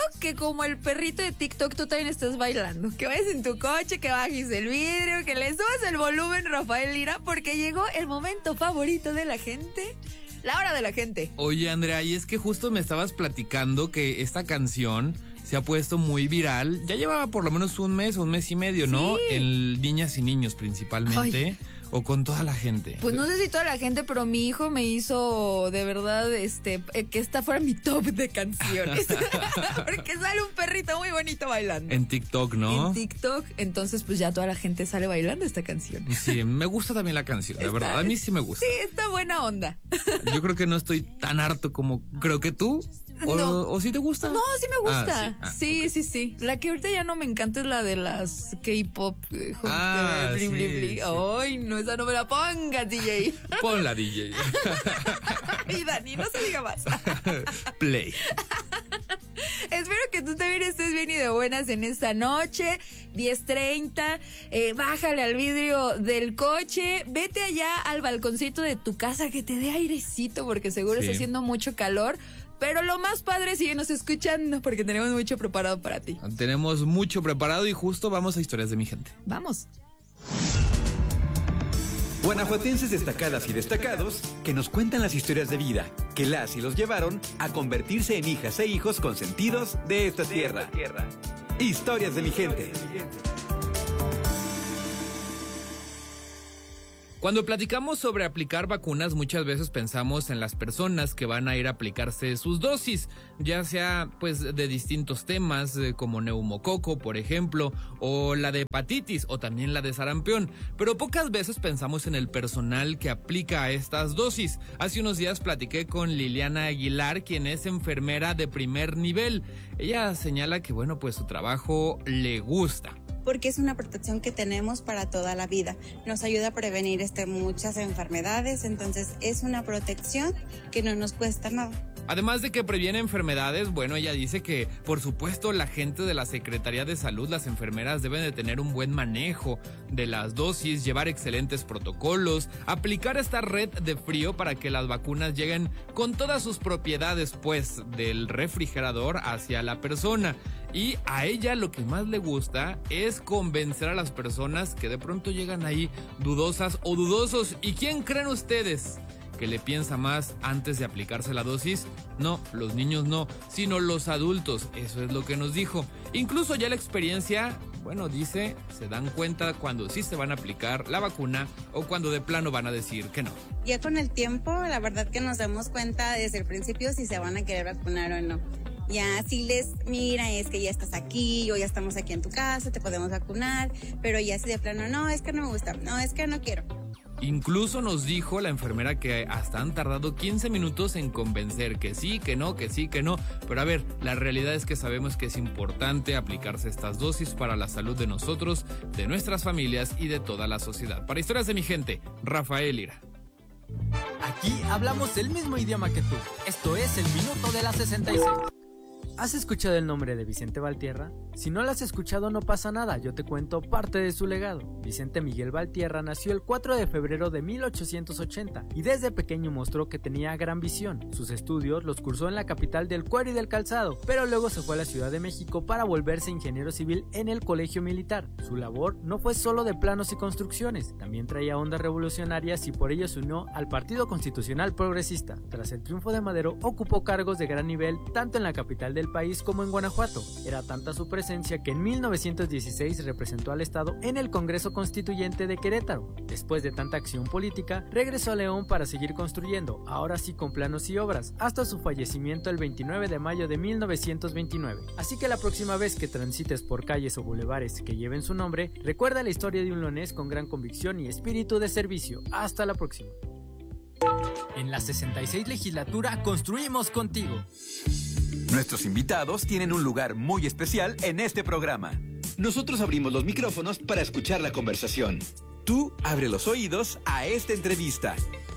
que como el perrito de TikTok tú también estás bailando. Que vayas en tu coche, que bajes el vidrio, que le subas el volumen, Rafael Lira, porque llegó el momento favorito de la gente. La hora de la gente. Oye, Andrea, y es que justo me estabas platicando que esta canción se ha puesto muy viral. Ya llevaba por lo menos un mes y medio, ¿no? Sí. En niñas y niños principalmente. Ay. O con toda la gente. Pues no sé si toda la gente, pero mi hijo me hizo de verdad que esta fuera mi top de canciones. Porque sale un perrito muy bonito bailando. En TikTok, ¿no? En TikTok, entonces pues ya toda la gente sale bailando esta canción. Sí, me gusta también la canción, la verdad. A mí sí me gusta. Sí, está buena onda. Yo creo que no estoy tan harto como creo que tú. ¿O sí te gusta? No, sí me gusta. Sí, sí. La que ahorita ya no me encanta es la de las K-pop. Sí. Bli. Ay, no, esa no me la pongas, DJ. Ponla, DJ. Y Dani, no se diga más. Play. Espero que tú también estés bien y de buenas en esta noche, 10:30, bájale al vidrio del coche, vete allá al balconcito de tu casa que te dé airecito porque seguro está haciendo mucho calor. Pero lo más padre, síguenos escuchando porque tenemos mucho preparado para ti. Tenemos mucho preparado y justo vamos a historias de mi gente. Vamos. Guanajuatenses destacadas y destacados que nos cuentan las historias de vida que las y los llevaron a convertirse en hijas e hijos consentidos de esta tierra. Historias de mi gente. Cuando platicamos sobre aplicar vacunas, muchas veces pensamos en las personas que van a ir a aplicarse sus dosis, ya sea pues de distintos temas, como neumococo, por ejemplo, o la de hepatitis, o también la de sarampión, pero pocas veces pensamos en el personal que aplica estas dosis. Hace unos días platiqué con Liliana Aguilar, quien es enfermera de primer nivel. Ella señala que bueno, pues su trabajo le gusta. Porque es una protección que tenemos para toda la vida. Nos ayuda a prevenir muchas enfermedades, entonces es una protección que no nos cuesta nada. Además de que previene enfermedades, bueno, ella dice que, por supuesto, la gente de la Secretaría de Salud, las enfermeras, deben de tener un buen manejo de las dosis, llevar excelentes protocolos, aplicar esta red de frío para que las vacunas lleguen con todas sus propiedades, pues, del refrigerador hacia la persona. Y a ella lo que más le gusta es convencer a las personas que de pronto llegan ahí dudosas o dudosos. ¿Y quién creen ustedes que le piensa más antes de aplicarse la dosis? No, los niños no, sino los adultos. Eso es lo que nos dijo. Incluso ya la experiencia, bueno, dice, se dan cuenta cuando sí se van a aplicar la vacuna o cuando de plano van a decir que no. Ya con el tiempo, la verdad que nos damos cuenta desde el principio si se van a querer vacunar o no. Ya si mira, es que ya estás aquí o ya estamos aquí en tu casa, te podemos vacunar, pero ya si de plano, no, es que no me gusta, no, es que no quiero. Incluso nos dijo la enfermera que hasta han tardado 15 minutos en convencer que sí, que no, que sí, que no. Pero a ver, la realidad es que sabemos que es importante aplicarse estas dosis para la salud de nosotros, de nuestras familias y de toda la sociedad. Para Historias de mi gente, Rafael Lira. Aquí hablamos el mismo idioma que tú. Esto es el Minuto de la 66. ¿Has escuchado el nombre de Vicente Valtierra? Si no lo has escuchado no pasa nada, yo te cuento parte de su legado. Vicente Miguel Valtierra nació el 4 de febrero de 1880 y desde pequeño mostró que tenía gran visión. Sus estudios los cursó en la capital del cuero y del calzado, pero luego se fue a la Ciudad de México para volverse ingeniero civil en el Colegio Militar. Su labor no fue solo de planos y construcciones, también traía ondas revolucionarias y por ello se unió al Partido Constitucional Progresista. Tras el triunfo de Madero ocupó cargos de gran nivel tanto en la capital del país como en Guanajuato. Era tanta su presencia que en 1916 representó al estado en el Congreso Constituyente de Querétaro. Después de tanta acción política, regresó a León para seguir construyendo, ahora sí con planos y obras, hasta su fallecimiento el 29 de mayo de 1929. Así que la próxima vez que transites por calles o bulevares que lleven su nombre, recuerda la historia de un leonés con gran convicción y espíritu de servicio. Hasta la próxima. En la 66 legislatura construimos contigo. Nuestros invitados tienen un lugar muy especial en este programa. Nosotros abrimos los micrófonos para escuchar la conversación. Tú abre los oídos a esta entrevista.